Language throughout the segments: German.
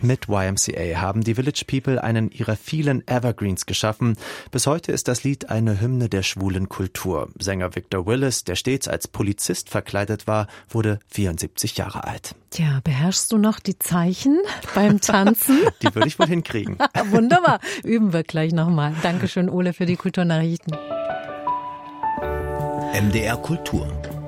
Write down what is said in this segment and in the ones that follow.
Mit YMCA haben die Village People einen ihrer vielen Evergreens geschaffen. Bis heute ist das Lied eine Hymne der schwulen Kultur. Sänger Victor Willis, der stets als Polizist verkleidet war, wurde 74 Jahre alt. Tja, beherrschst du noch die Zeichen beim Tanzen? Die würde ich wohl hinkriegen. Wunderbar. Üben wir gleich nochmal. Dankeschön, Ole, für die Kulturnachrichten. MDR Kultur.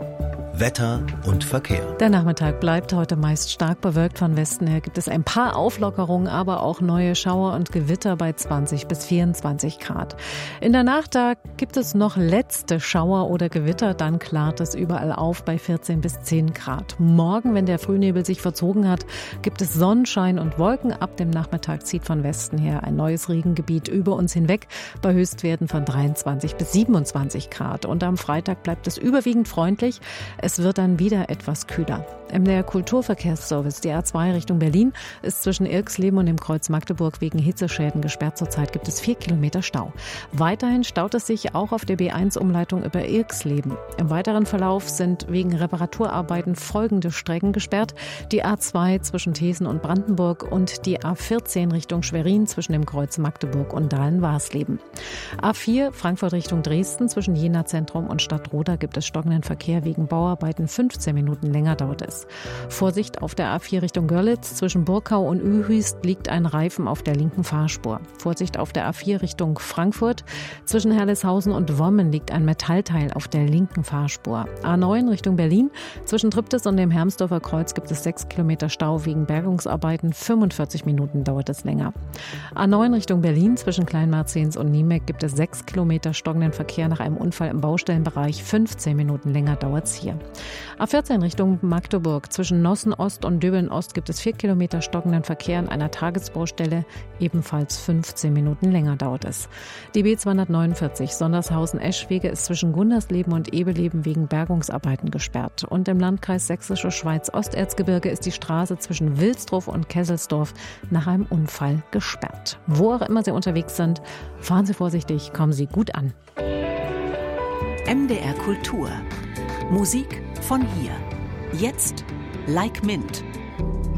Wetter und Verkehr. Der Nachmittag bleibt heute meist stark bewölkt. Von Westen her gibt es ein paar Auflockerungen, aber auch neue Schauer und Gewitter bei 20 bis 24 Grad. In der Nacht da gibt es noch letzte Schauer oder Gewitter, dann klart es überall auf bei 14 bis 10 Grad. Morgen, wenn der Frühnebel sich verzogen hat, gibt es Sonnenschein und Wolken. Ab dem Nachmittag zieht von Westen her ein neues Regengebiet über uns hinweg bei Höchstwerten von 23 bis 27 Grad. Und am Freitag bleibt es überwiegend freundlich. Es wird dann wieder etwas kühler. Der Kulturverkehrsservice, die A2 Richtung Berlin, ist zwischen Irxleben und dem Kreuz Magdeburg wegen Hitzeschäden gesperrt. Zurzeit gibt es 4 Kilometer Stau. Weiterhin staut es sich auch auf der B1-Umleitung über Irxleben. Im weiteren Verlauf sind wegen Reparaturarbeiten folgende Strecken gesperrt. Die A2 zwischen Thesen und Brandenburg und die A14 Richtung Schwerin zwischen dem Kreuz Magdeburg und Dahlen-Warsleben. A4 Frankfurt Richtung Dresden zwischen Jena Zentrum und Stadtroda gibt es stockenden Verkehr wegen Bauarbeiten. 15 Minuten länger dauert es. Vorsicht auf der A4 Richtung Görlitz. Zwischen Burkau und Uehüst liegt ein Reifen auf der linken Fahrspur. Vorsicht auf der A4 Richtung Frankfurt. Zwischen Herleshausen und Wommen liegt ein Metallteil auf der linken Fahrspur. A9 Richtung Berlin. Zwischen Triptis und dem Hermsdorfer Kreuz gibt es 6 Kilometer Stau wegen Bergungsarbeiten. 45 Minuten dauert es länger. A9 Richtung Berlin. Zwischen Kleinmarzens und Niemek gibt es 6 Kilometer stockenden Verkehr nach einem Unfall im Baustellenbereich. 15 Minuten länger dauert es hier. A14 Richtung Magdeburg. Zwischen Nossen Ost und Döbeln Ost gibt es 4 Kilometer stockenden Verkehr an einer Tagesbaustelle. Ebenfalls 15 Minuten länger dauert es. Die B249 Sondershausen-Eschwege ist zwischen Gundersleben und Ebeleben wegen Bergungsarbeiten gesperrt. Und im Landkreis Sächsische Schweiz-Osterzgebirge ist die Straße zwischen Wilsdruf und Kesselsdorf nach einem Unfall gesperrt. Wo auch immer Sie unterwegs sind, fahren Sie vorsichtig, kommen Sie gut an. MDR Kultur. Musik von hier. Jetzt Like Mint.